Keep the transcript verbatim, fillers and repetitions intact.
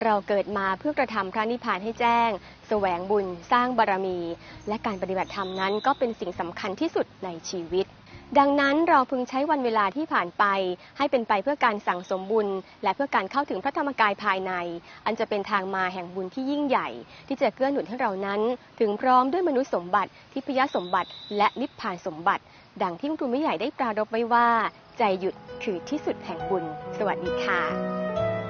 เราเกิดมาเพื่อกระทำพระนิพพานให้แจ้งแสวงบุญสร้างบารมีและการปฏิบัติธรรมนั้นก็เป็นสิ่งสำคัญที่สุดในชีวิตดังนั้นเราพึงใช้วันเวลาที่ผ่านไปให้เป็นไปเพื่อการสั่งสมบุญและเพื่อการเข้าถึงพระธรรมกายภายในอันจะเป็นทางมาแห่งบุญที่ยิ่งใหญ่ที่จะเกื้อหนุนให้เรานั้นถึงพร้อมด้วยมนุษย์สมบัติทิพยสมบัติและนิพพานสมบัติดังที่พระครูไม่ใหญ่ได้ปรารภไว้ว่าใจหยุดคือที่สุดแห่งบุญสวัสดีค่ะ